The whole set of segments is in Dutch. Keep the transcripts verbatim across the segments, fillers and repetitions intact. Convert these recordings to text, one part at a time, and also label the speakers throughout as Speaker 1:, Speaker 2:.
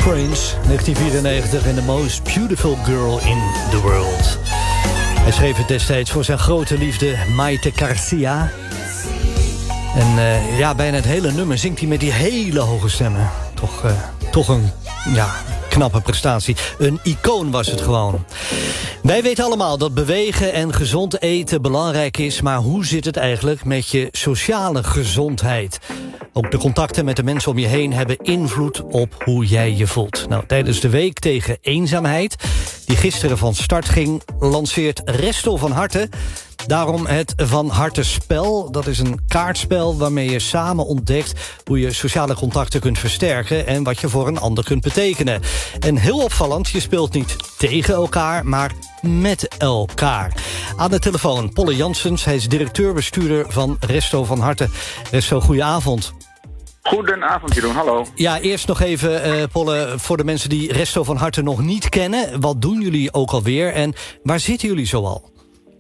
Speaker 1: Prince, negentien vierennegentig, en The Most Beautiful Girl in the World. Hij schreef het destijds voor zijn grote liefde Maite Garcia. En uh, ja, bijna het hele nummer zingt hij met die hele hoge stemmen. Toch, uh, toch een ja, knappe prestatie. Een icoon was het gewoon. Wij weten allemaal dat bewegen en gezond eten belangrijk is, maar hoe zit het eigenlijk met je sociale gezondheid? Ook de contacten met de mensen om je heen hebben invloed op hoe jij je voelt. Nou, tijdens de week tegen eenzaamheid, die gisteren van start ging, lanceert Resto van Harte daarom het Van Harte spel. Dat is een kaartspel waarmee je samen ontdekt hoe je sociale contacten kunt versterken en wat je voor een ander kunt betekenen. En heel opvallend, je speelt niet tegen elkaar, maar met elkaar. Aan de telefoon Polle Janssens, hij is directeur-bestuurder van Resto van Harte. Resto, goedenavond.
Speaker 2: Goedenavond, Jeroen. Hallo.
Speaker 1: Ja, eerst nog even, uh, Polle, voor de mensen die Resto van Harte nog niet kennen. Wat doen jullie ook alweer en waar zitten jullie zoal?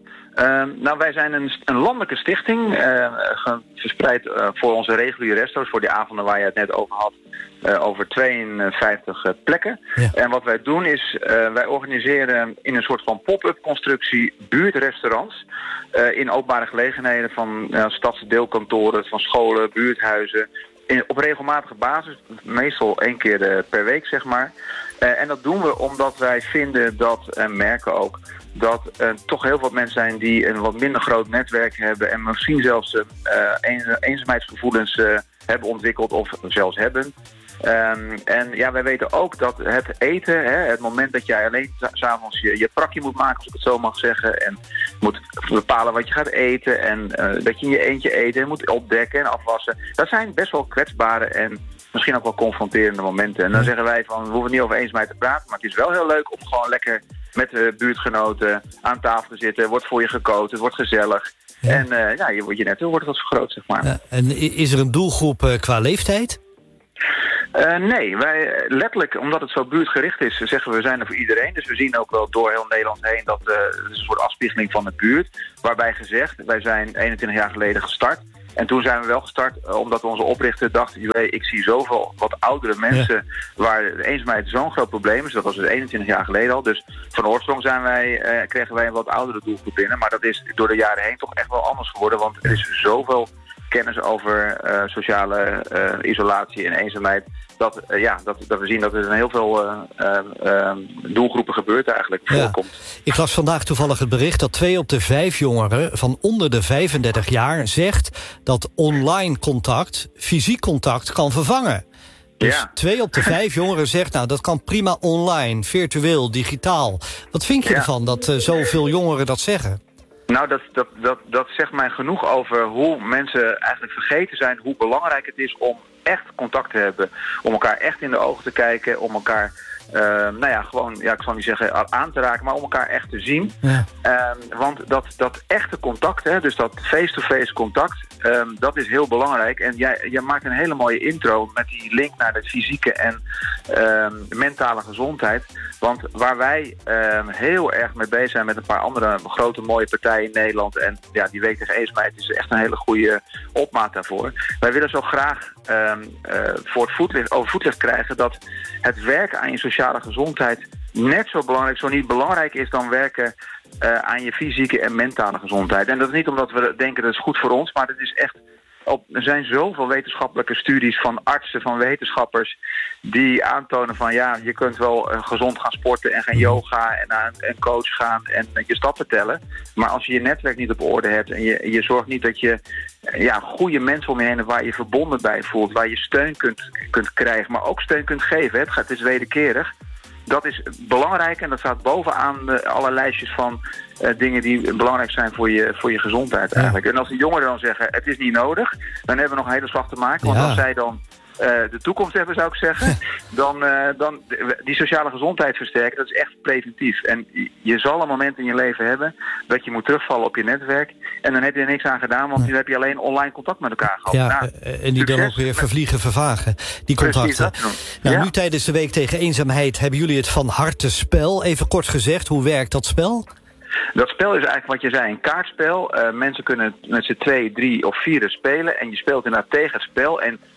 Speaker 2: Uh, nou, wij zijn een, een landelijke stichting, uh, verspreid uh, voor onze reguliere resto's, voor die avonden waar je het net over had, uh, over tweeënvijftig uh, plekken. Ja. En wat wij doen is, uh, wij organiseren in een soort van pop-up constructie buurtrestaurants uh, in openbare gelegenheden van uh, stadsdeelkantoren, van scholen, buurthuizen, in, op regelmatige basis, meestal één keer uh, per week, zeg maar. Uh, en dat doen we omdat wij vinden dat, en merken ook, dat er toch heel veel mensen zijn die een wat minder groot netwerk hebben en misschien zelfs uh, een, eenzaamheidsgevoelens uh, hebben ontwikkeld of zelfs hebben. Um, en ja, wij weten ook dat het eten, hè, het moment dat jij alleen s'avonds je, je prakje moet maken, als ik het zo mag zeggen, en moet bepalen wat je gaat eten en uh, dat je in je eentje eet en moet opdekken en afwassen, dat zijn best wel kwetsbare en misschien ook wel confronterende momenten. En dan zeggen wij van, we hoeven niet over eenzaamheid te praten, maar het is wel heel leuk om gewoon lekker met de buurtgenoten aan tafel te zitten. Er wordt voor je gekookt, het wordt gezellig. Ja. En uh, ja, je, je netwerk wordt wat vergroot, zeg maar. Ja,
Speaker 1: en is er een doelgroep uh, qua leeftijd?
Speaker 2: Uh, nee, wij letterlijk, omdat het zo buurtgericht is, zeggen we, we zijn er voor iedereen. Dus we zien ook wel door heel Nederland heen dat uh, het is een soort afspiegeling van de buurt. Waarbij gezegd, wij zijn eenentwintig jaar geleden gestart. En toen zijn we wel gestart uh, omdat onze oprichter dacht, ik zie zoveel wat oudere mensen, ja, waar de eenzaamheid zo'n groot probleem is. Dat was dus eenentwintig jaar geleden al. Dus van oorsprong zijn wij, uh, kregen wij een wat oudere doelgroep binnen. Maar dat is door de jaren heen toch echt wel anders geworden. Want er is zoveel kennis over uh, sociale uh, isolatie en eenzaamheid, dat, uh, ja, dat, dat we zien dat er in heel veel uh, uh, uh, doelgroepen gebeurt eigenlijk voorkomt.
Speaker 1: Ja. Ik las vandaag toevallig het bericht dat twee op de vijf jongeren van onder de vijfendertig jaar zegt dat online contact fysiek contact kan vervangen. Dus ja. twee op de vijf jongeren zegt, nou, dat kan prima online, virtueel, digitaal. Wat vind je ja. ervan dat uh, zoveel jongeren dat zeggen?
Speaker 2: Nou, dat, dat, dat, dat zegt mij genoeg over hoe mensen eigenlijk vergeten zijn hoe belangrijk het is om echt contact te hebben. Om elkaar echt in de ogen te kijken, om elkaar, uh, nou ja, gewoon, ja, ik zal niet zeggen aan te raken, maar om elkaar echt te zien. Ja. Um, want dat, dat echte contact, hè, dus dat face-to-face contact, um, dat is heel belangrijk. En jij, jij maakt een hele mooie intro met die link naar de fysieke en um, mentale gezondheid. Want waar wij um, heel erg mee bezig zijn met een paar andere grote mooie partijen in Nederland, en ja, die Week tegen Eenzaamheid is echt een hele goede opmaat daarvoor. Wij willen zo graag um, uh, voor het voetlicht, over voetlicht krijgen dat het werken aan je sociale gezondheid net zo belangrijk, zo niet belangrijk is dan werken uh, aan je fysieke en mentale gezondheid. En dat is niet omdat we denken dat is goed voor ons, maar het is echt op, er zijn zoveel wetenschappelijke studies van artsen, van wetenschappers, die aantonen van ja, je kunt wel uh, gezond gaan sporten en gaan yoga en naar een, een coach gaan en uh, je stappen tellen. Maar als je je netwerk niet op orde hebt en je, je zorgt niet dat je uh, ja, goede mensen om je heen hebt waar je verbonden bij voelt, waar je steun kunt, kunt krijgen, maar ook steun kunt geven. Het, gaat, het is wederkerig. Dat is belangrijk en dat staat bovenaan de, alle lijstjes van uh, dingen die belangrijk zijn voor je, voor je gezondheid eigenlijk. Ja. En als de jongeren dan zeggen, het is niet nodig, dan hebben we nog een hele slag te maken. Want ja. als zij dan uh, de toekomst hebben, zou ik zeggen, dan, uh, dan die sociale gezondheid versterken, dat is echt preventief. En je zal een moment in je leven hebben dat je moet terugvallen op je netwerk. En dan heb je er niks aan gedaan, want nu heb je alleen online contact met elkaar gehad.
Speaker 1: Ja,
Speaker 2: nou,
Speaker 1: en die dan ook weer vervliegen, vervagen, die contacten. Nou, ja. Nu tijdens de Week tegen Eenzaamheid hebben jullie het Van Harte spel. Even kort gezegd, hoe werkt dat spel?
Speaker 2: Dat spel is eigenlijk wat je zei, een kaartspel. Uh, mensen kunnen met z'n twee, drie of vier spelen en je speelt inderdaad tegen het spel. En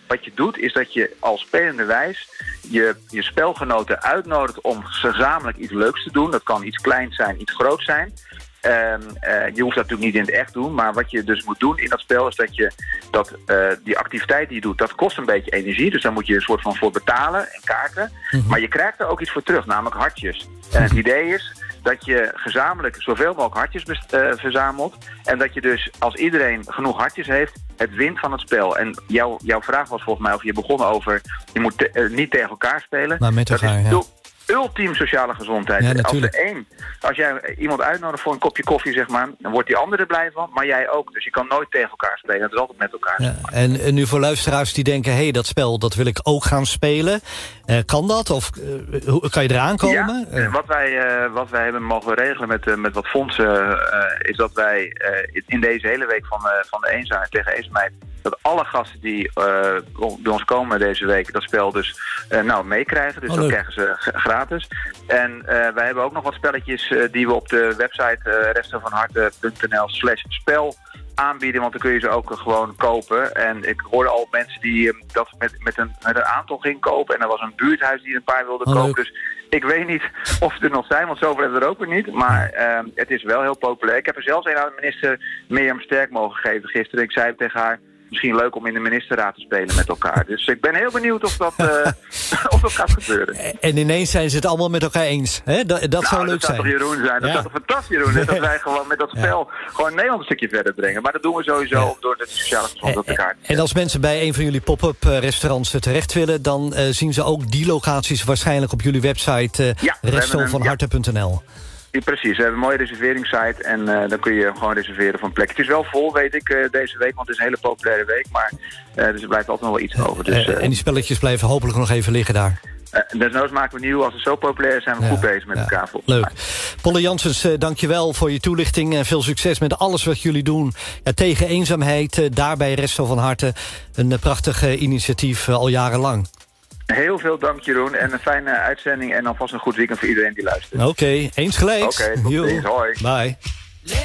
Speaker 2: wat je doet is dat je als spelende wijs je, je spelgenoten uitnodigt om gezamenlijk iets leuks te doen. Dat kan iets kleins zijn, iets groots zijn. Uh, uh, je hoeft dat natuurlijk niet in het echt te doen, maar wat je dus moet doen in dat spel is dat je dat uh, die activiteit die je doet, dat kost een beetje energie. Dus daar moet je een soort van voor betalen en kaarten. Mm-hmm. Maar je krijgt er ook iets voor terug, namelijk hartjes. En het idee is dat je gezamenlijk zoveel mogelijk hartjes best, uh, verzamelt. En dat je dus, als iedereen genoeg hartjes heeft, het wint van het spel. En jouw, jouw vraag was volgens mij, of je begon over, je moet te, uh, niet tegen elkaar spelen.
Speaker 1: Maar met elkaar,
Speaker 2: dat is,
Speaker 1: ja.
Speaker 2: Ultiem sociale gezondheid.
Speaker 1: Ja,
Speaker 2: als, de een, als jij iemand uitnodigt voor een kopje koffie, zeg maar, dan wordt die ander er blij van, maar jij ook. Dus je kan nooit tegen elkaar spelen. Het is altijd met elkaar.
Speaker 1: Ja, en, en nu voor luisteraars die denken, hé, hey, dat spel, dat wil ik ook gaan spelen. Uh, kan dat? Of uh, kan je eraan komen?
Speaker 2: Ja, uh. wat, wij, uh, wat wij hebben mogen regelen met, uh, met wat fondsen, uh, is dat wij uh, in deze hele week van, uh, van de eenzaamheid tegen eenzaamheid, dat alle gasten die uh, bij ons komen deze week dat spel dus uh, nou meekrijgen. Dus oh, dat krijgen ze g- gratis. En uh, wij hebben ook nog wat spelletjes uh, die we op de website uh, restovanharte.nl slash spel aanbieden. Want dan kun je ze ook uh, gewoon kopen. En ik hoorde al mensen die uh, dat met, met, een, met een aantal gingen kopen. En er was een buurthuis die een paar wilde oh, kopen. Leuk. Dus ik weet niet of ze er nog zijn, want zoveel hebben we er ook weer niet. Maar uh, het is wel heel populair. Ik heb er zelfs een aan de minister Mirjam Sterk mogen geven gisteren. Ik zei tegen haar, misschien leuk om in de ministerraad te spelen met elkaar. Dus ik ben heel benieuwd of dat, uh, of dat gaat gebeuren.
Speaker 1: En ineens zijn ze het allemaal met elkaar eens. Hè? Dat, dat nou, zou leuk zijn.
Speaker 2: Dat zou toch Jeroen zijn? Dat ja. zou toch fantastisch Jeroen zijn? Dat wij gewoon met dat spel ja. gewoon Nederland een stukje verder brengen. Maar dat doen we sowieso ja. door de sociale gezondheid op elkaar.
Speaker 1: En als mensen bij een van jullie pop-up restaurants terecht willen, dan uh, zien ze ook die locaties waarschijnlijk op jullie website uh, ja, resto van harte punt n l.
Speaker 2: Ja, precies, we hebben een mooie reserveringssite en uh, dan kun je gewoon reserveren voor een plek. Het is wel vol, weet ik, uh, deze week, want het is een hele populaire week. Maar uh, dus er blijft altijd nog wel iets over. Dus, uh,
Speaker 1: en die spelletjes blijven hopelijk nog even liggen daar.
Speaker 2: Uh, desnoods maken we nieuw. Als het zo populair is, zijn we ja, goed bezig met ja, elkaar.
Speaker 1: Leuk. Polly Janssens, uh, dank je wel voor je toelichting. En veel succes met alles wat jullie doen ja, tegen eenzaamheid. Uh, daarbij Resto van Harte. Een uh, prachtig uh, initiatief uh, al jarenlang.
Speaker 2: Heel veel dank Jeroen en een fijne uitzending en alvast een goed weekend voor iedereen die luistert.
Speaker 1: Oké, okay, eens gelijk.
Speaker 2: Oké, okay, tot ziens. Hoi.
Speaker 1: Bye.